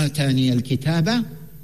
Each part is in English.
آتاني الكتاب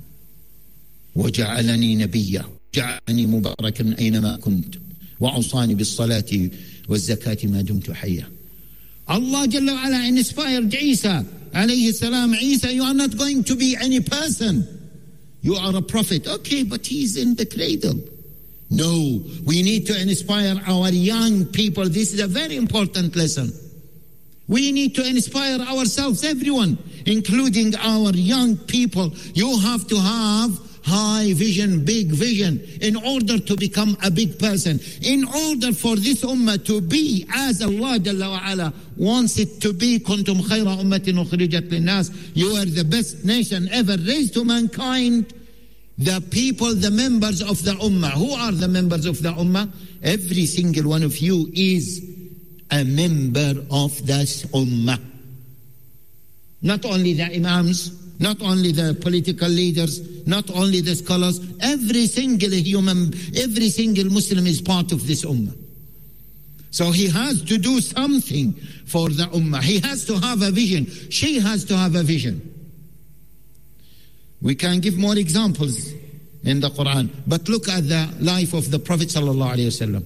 وجعلني نبيا جعلني مباركا أينما كنت وأوصاني بالصلاة والزكاة ما دمت حيا. Allah Jalla wa Ala inspired Isa alayhi salam. Isa, you are not going to be any person. You are a prophet. Okay, but he's in the cradle. No, we need to inspire our young people. This is a very important lesson. We need to inspire ourselves, everyone, including our young people. You have to have high vision, big vision, in order to become a big person. In order for this ummah to be as Allah Jalla wa Ala wants it to be, kuntum khayra ummatin ukhrijat linnas, you are the best nation ever raised to mankind. The people, the members of the ummah. Who are the members of the ummah? Every single one of you is a member of this ummah. Not only the imams, not only the political leaders, not only the scholars, every single human, every single Muslim is part of this ummah. So he has to do something for the ummah. He has to have a vision. She has to have a vision. We can give more examples in the Quran, but look at the life of the Prophet sallallahu alaihi wasallam.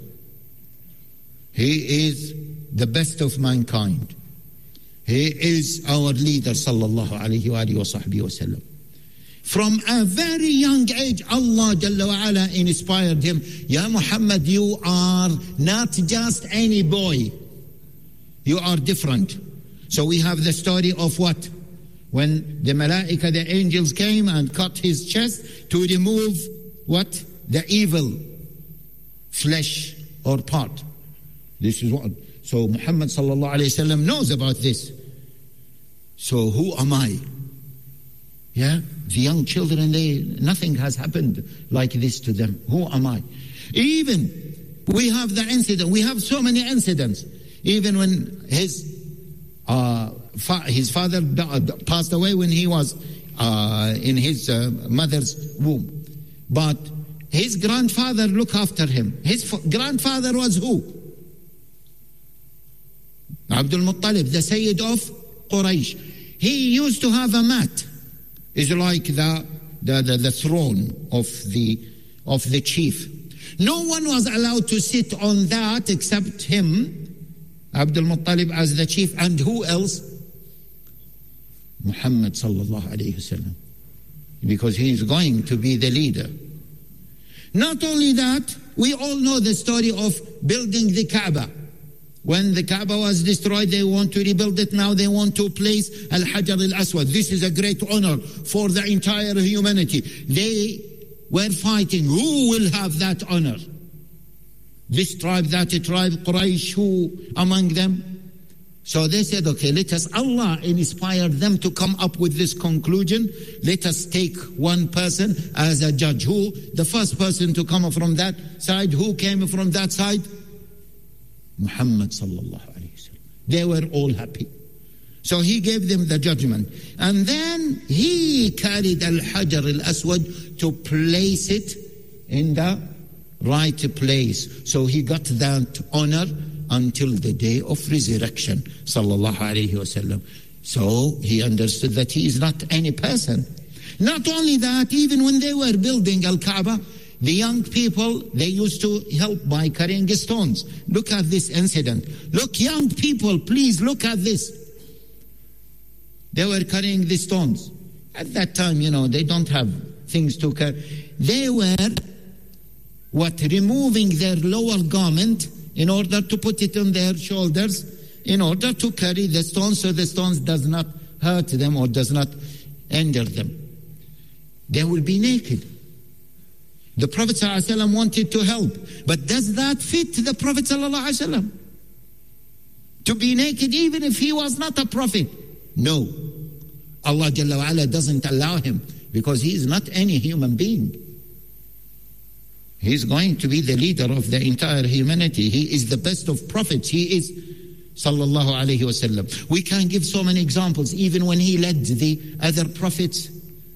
He is the best of mankind. He is our leader sallallahu alaihi wasallam. From a very young age, Allah Jalla wa Ala inspired him. Ya Muhammad, you are not just any boy. You are different. So we have the story of what? When the malaika, the angels came and cut his chest to remove what? The evil flesh or part. This is what. So Muhammad sallallahu alayhi wasallam knows about this. So who am I? Yeah, the young children, nothing has happened like this to them. Who am I? Even we have the incident. We have so many incidents. Even when his father passed away when he was in his mother's womb. But his grandfather looked after him. His grandfather was who? Abdul Muttalib, the Sayyid of Quraysh. He used to have a mat. It's like the throne of the chief. No one was allowed to sit on that except him, Abdul Muttalib, as the chief. And who else? Muhammad sallallahu alayhi wasallam, because he is going to be the leader. Not only that, we all know the story of building the Kaaba. When the Kaaba was destroyed, they want to rebuild it. Now they want to place Al-Hajar Al-Aswad. This is a great honor for the entire humanity. They were fighting. Who will have that honor? This tribe, that tribe, Quraysh, who among them? So they said, okay, let us, Allah inspired them to come up with this conclusion. Let us take one person as a judge. Who? The first person to come from that side. Who came from that side? Muhammad sallallahu alayhi wa sallam. They were all happy. So he gave them the judgment. And then he carried Al-Hajar Al-Aswad to place it in the right place. So he got that honor until the day of resurrection, sallallahu alayhi wasallam. So he understood that he is not any person. Not only that, even when they were building Al-Kaaba, the young people, they used to help by carrying stones. Look at this incident. Look, young people, please look at this. They were carrying the stones. At that time, they don't have things to carry. They were, removing their lower garment in order to put it on their shoulders, in order to carry the stones, so the stones does not hurt them or does not injure them. They will be naked. The Prophet ﷺ wanted to help, but does that fit the Prophet ﷺ? To be naked even if he was not a prophet? No. Allah Jalla wa Ala doesn't allow him, because he is not any human being. He is going to be the leader of the entire humanity. He is the best of prophets. He is sallallahu alayhi wasallam. We can give so many examples, even when he led the other prophets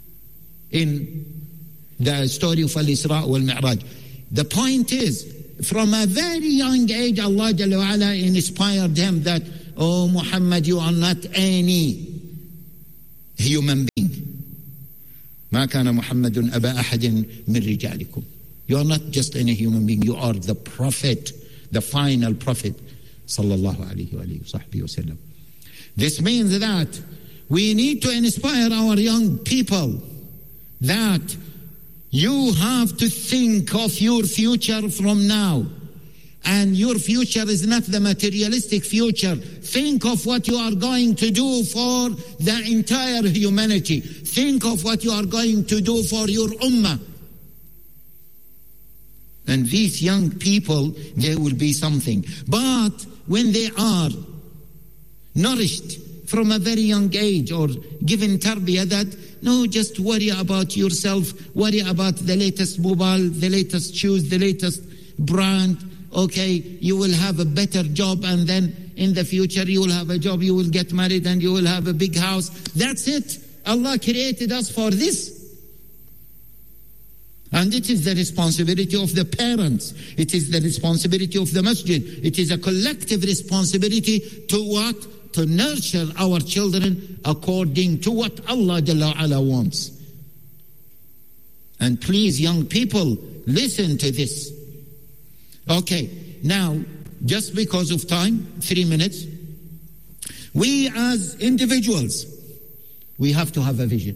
in the story of Al-Isra wal-Mi'raj. The point is, from a very young age, Allah Jalla wa Ala inspired him that, oh Muhammad, you are not any human being. ما كان محمد أبا أحد من رجالكم. You are not just any human being, you are the prophet, the final prophet, sallallahu alayhi wa sahbihi wasallam. This means that we need to inspire our young people that you have to think of your future from now. And your future is not the materialistic future. Think of what you are going to do for the entire humanity. Think of what you are going to do for your ummah. And these young people, they will be something. But when they are nourished from a very young age or given tarbiyah that, no, just worry about yourself, worry about the latest mobile, the latest shoes, the latest brand, okay, you will have a better job, and then in the future you will have a job, you will get married, and you will have a big house. That's it. Allah created us for this. And it is the responsibility of the parents. It is the responsibility of the masjid. It is a collective responsibility to what? To nurture our children according to what Allah Jalla wa'ala wants. And please, young people, listen to this. Okay, now, just because of time, 3 minutes, we as individuals, we have to have a vision.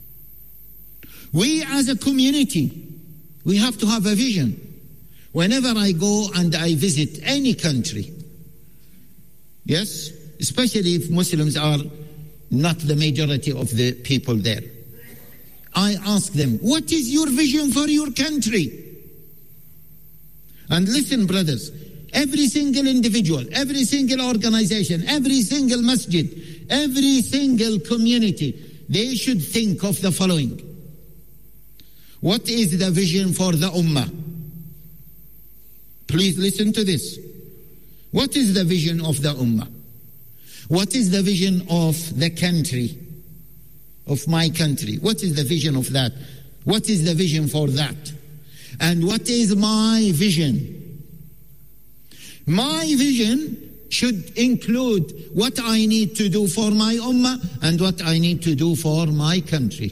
We as a community, we have to have a vision. Whenever I go and I visit any country, yes, especially if Muslims are not the majority of the people there, I ask them, what is your vision for your country? And listen, brothers, every single individual, every single organization, every single masjid, every single community, they should think of the following. What is the vision for the ummah? Please listen to this. What is the vision of the ummah? What is the vision of the country, of my country? What is the vision of that? What is the vision for that? And what is my vision? My vision should include what I need to do for my ummah and what I need to do for my country.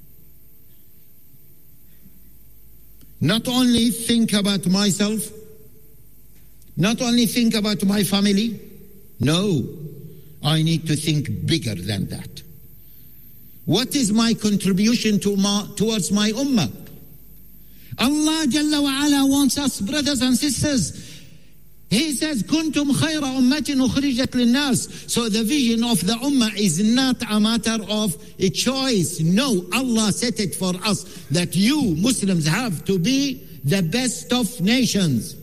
Not only think about myself, not only think about my family. No, I need to think bigger than that. What is my contribution towards my ummah? Allah Jalla wa Ala wants us, brothers and sisters. He says, "Kuntum khayra ummatin ukhrijat linnas." So the vision of the ummah is not a matter of a choice. No, Allah set it for us that you Muslims have to be the best of nations.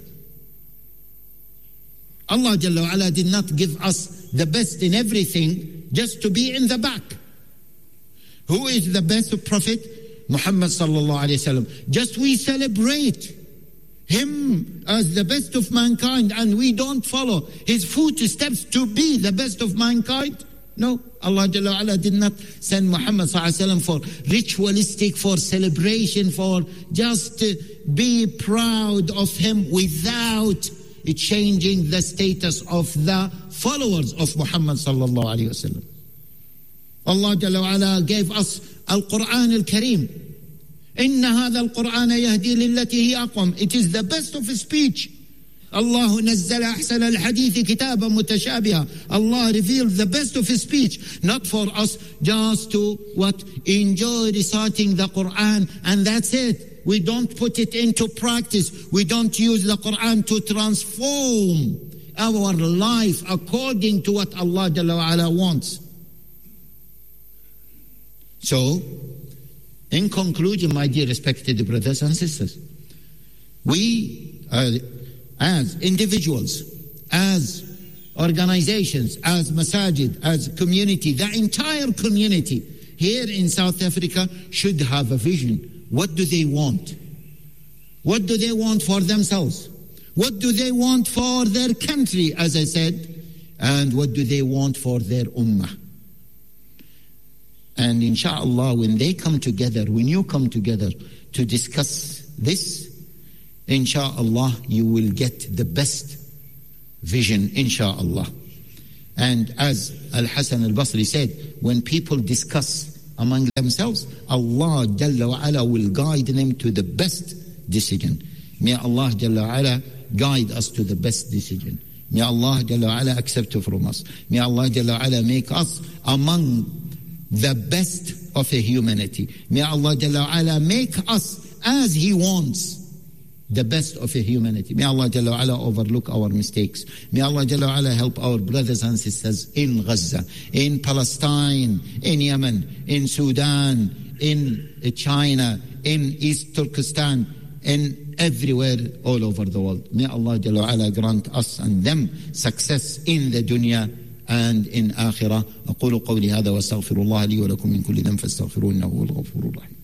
Allah Jalla wa Ala did not give us the best in everything just to be in the back. Who is the best prophet? Muhammad sallallahu alayhi wa sallam. Just we celebrate him as the best of mankind and we don't follow his footsteps to be the best of mankind? No, Allah Jalla wa Ala did not send Muhammad sallallahu alayhi wa sallam for ritualistic, for celebration, for just be proud of him without changing the status of the followers of Muhammad sallallahu alayhi wa sallam. Allah Jalla wa Ala gave us Al-Quran Al-Kareem. إِنَّ هَذَا الْقُرْآنَ يَهْدِي لِلَّتِي هِيَ أَقْوَمُ. It is the best of speech. Allah نزل أحسن الحديث كتابا متشابها. Allah revealed the best of his speech, not for us just to enjoy reciting the Quran and that's it. We don't put it into practice. We don't use the Quran to transform our life according to what Allah Jalla wa Ala wants. So, in conclusion, my dear respected brothers and sisters, we as individuals, as organizations, as masajid, as community, the entire community here in South Africa should have a vision. What do they want? What do they want for themselves? What do they want for their country, as I said? And what do they want for their ummah? And inshallah, when they come together, when you come together to discuss this, inshallah, you will get the best vision, inshallah. And as Al-Hasan al-Basri said, when people discuss among themselves, Allah Jalla wa Ala will guide them to the best decision. May Allah Jalla wa Ala guide us to the best decision. May Allah Jalla wa Ala accept from us. May Allah Jalla wa Ala make us among the best of the humanity. May Allah Jalla wa Ala make us as He wants, the best of the humanity. May Allah Jalla wa Ala overlook our mistakes. May Allah Jalla wa Ala help our brothers and sisters in Gaza, in Palestine, in Yemen, in Sudan, in China, in East Turkestan, in everywhere all over the world. May Allah Jalla wa Ala grant us and them success in the dunya and in akhirah. أقول قولي هذا واستغفر الله لي ولكم من كل ذنب فاستغفروه إنه هو الغفور الرحيم.